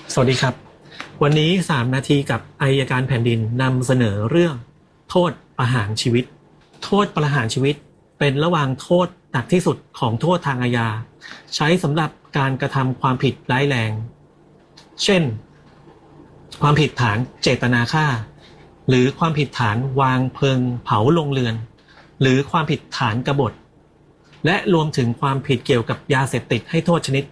สวัสดีครับวันนี้3นาทีกับอัยการแผ่นดินนำเสนอเรื่องโทษประหารชีวิตโทษประหารชีวิตเป็นระหว่างโทษหนักที่สุดของโทษทางอาญาใช้สำหรับการกระทำความผิดร้ายแรงเช่นความผิดฐานเจตนาฆ่าหรือความผิดฐานวางเพลิงเผาโรงเรือนหรือความผิดฐานกบฏและรวมถึงความผิดเกี่ยวกับยาเสพติดให้โทษชนิด